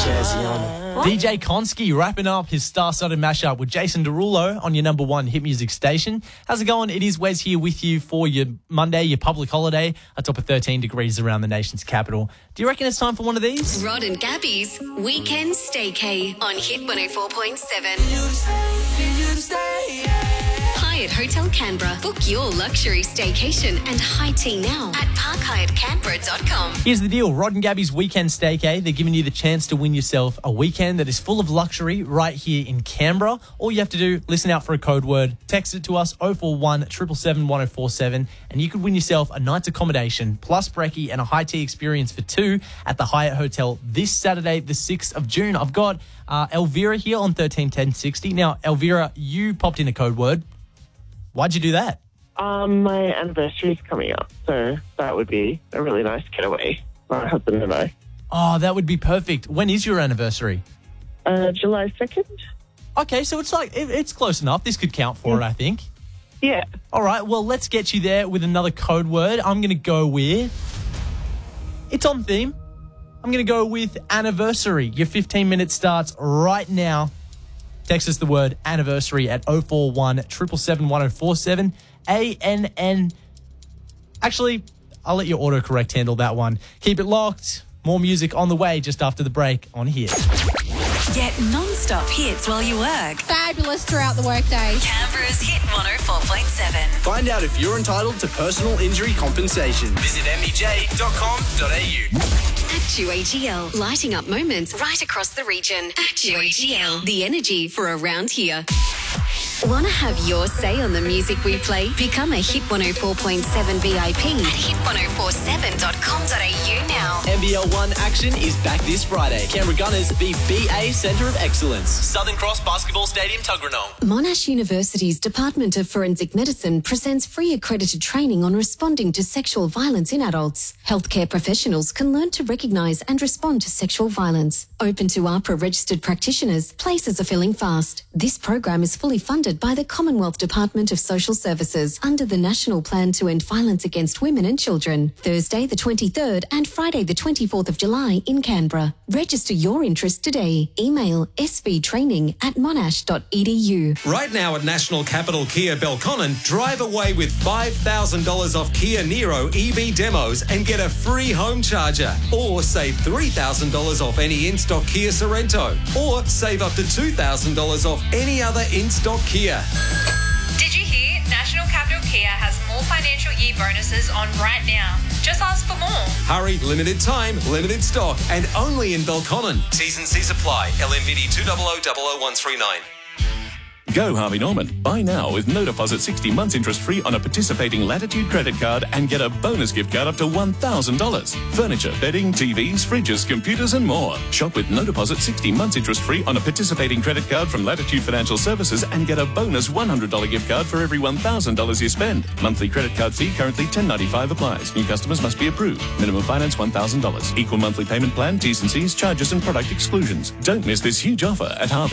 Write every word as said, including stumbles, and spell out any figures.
D J Konski wrapping up his star-studded mashup with Jason Derulo on your number one hit music station. How's it going? It is Wes here with you for your Monday, your public holiday, a top of thirteen degrees around the nation's capital. Do you reckon it's time for one of these? Rod and Gabby's Weekend Staycay on Hit one oh four point seven. Hyatt Hotel Canberra. Book your luxury staycation and high tea now at park hyatt canberra dot com. Here's the deal. Rod and Gabby's Weekend Staycay. They're giving you the chance to win yourself a weekend that is full of luxury right here in Canberra. All you have to do, listen out for a code word, text it to us, oh four one, seven seven seven, one oh four seven, and you could win yourself a night's accommodation plus brekkie and a high tea experience for two at the Hyatt Hotel this Saturday, the sixth of June. I've got uh, Elvira here on thirteen ten sixty. Now, Elvira, you popped in a code word. Why'd you do that? Um, my anniversary is coming up, so that would be a really nice getaway for my husband and I. Oh, that would be perfect. When is your anniversary? Uh, July second. Okay, so it's like it, it's close enough. This could count for it, I think. Yeah. All right, well, let's get you there with another code word. I'm going to go with... It's on theme. I'm going to go with anniversary. Your fifteen minutes starts right now. Text us the word anniversary at oh four one, seven seven seven, one oh four seven. A N N. Actually, I'll let your autocorrect handle that one. Keep it locked. More music on the way just after the break on Hit. Get non-stop hits while you work. Fabulous throughout the workday. Canberra's Hit one oh four point seven. Find out if you're entitled to personal injury compensation. Visit m b j dot com dot a u. Actu A G L, lighting up moments right across the region. Actu A G L, the energy for around here. Want to have your say on the music we play? Become a Hit one oh four point seven V I P at hit one oh four seven dot com dot a u now. N B L one action is back this Friday. Canberra Gunners v B A Centre of Excellence. Southern Cross Basketball Stadium, Tuggeranong. Monash University's Department of Forensic Medicine presents free accredited training on responding to sexual violence in adults. Healthcare professionals can learn to recognise and respond to sexual violence. Open to A H P R A-registered practitioners, places are filling fast. This program is fully funded by the Commonwealth Department of Social Services under the National Plan to End Violence Against Women and Children. Thursday the twenty-third and Friday the twenty-fourth of July in Canberra. Register your interest today. Email s v training at monash dot e d u. Right now at National Capital Kia Belconnen, drive away with five thousand dollars off Kia Niro E V demos and get a free home charger. Or save three thousand dollars off any in-stock Kia Sorrento. Or save up to two thousand dollars off any other in-stock Kia. Did you hear? National Capital Kia has more financial year bonuses on right now. Just ask for more. Hurry, limited time, limited stock, and only in Belconnen. T's and C's apply. L M V D two zero zero zero zero one three nine. Go Harvey Norman. Buy now with no deposit sixty months interest free on a participating Latitude credit card and get a bonus gift card up to one thousand dollars. Furniture, bedding, T Vs, fridges, computers and more. Shop with no deposit sixty months interest free on a participating credit card from Latitude Financial Services and get a bonus one hundred dollars gift card for every one thousand dollars you spend. Monthly credit card fee currently ten ninety-five applies. New customers must be approved. Minimum finance one thousand dollars. Equal monthly payment plan, T's and C's, charges and product exclusions. Don't miss this huge offer at Harvey.